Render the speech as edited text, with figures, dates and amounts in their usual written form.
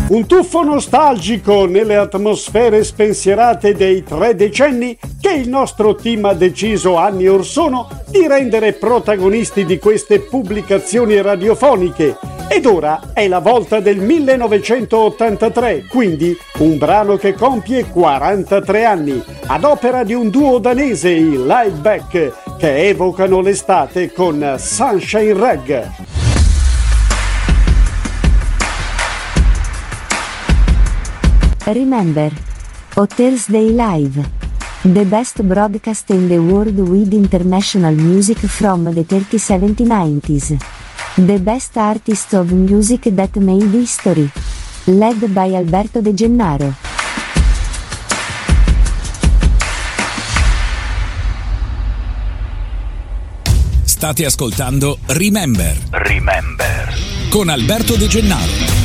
Un tuffo nostalgico nelle atmosfere spensierate dei 3 decenni che il nostro team ha deciso anni or sono di rendere protagonisti di queste pubblicazioni radiofoniche. Ed ora è la volta del 1983, quindi un brano che compie 43 anni, ad opera di un duo danese, i Liveback, che evocano l'estate con Sunshine Reg. Remember. Hotels Day Live. The best broadcast in the world with international music from the 30s and 90s. The best artists of music that made history. Led by Alberto De Gennaro. State ascoltando Remember con Alberto De Gennaro.